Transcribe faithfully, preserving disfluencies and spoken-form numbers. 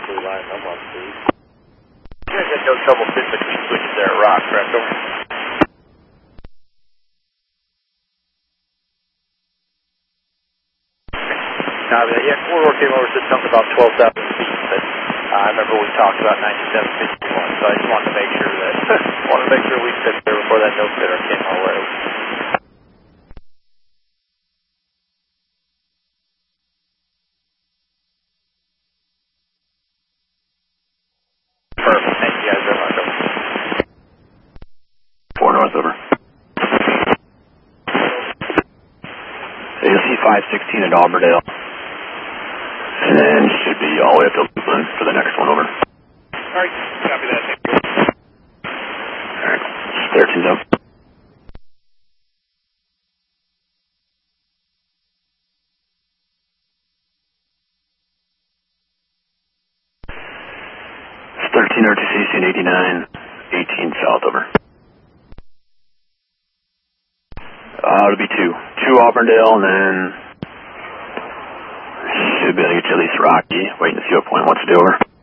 blue line, I'm on speed. You guys had no trouble fitting between switches there at Rock, correct? Over. Now, yeah, corridor came over, said something about twelve thousand feet, but uh, I remember we talked about ninety-seven fifty-one, so I just wanted to make sure that, wanted to make sure we fit there before that no fitter came our way. Perfect, thank you guys very much. Over. Four north, over. A C five sixteen at Auburndale. And then should be all the way up to Lublin for the next one, over. Alright, copy that, thank you. Alright, thirteen's up. thirteen R T C C and eighty-nine, eighteen south, over. Uh, it'll be two. Two Auburndale, and then should be able to get you at least Rocky. Waiting to see what point wants to do, over.